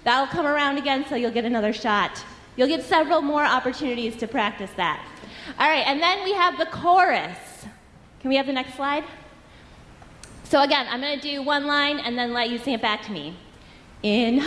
That'll come around again, so you'll get another shot. You'll get several more opportunities to practice that. All right, and then we have the chorus. Can we have the next slide? So again, I'm going to do one line and then let you sing it back to me. In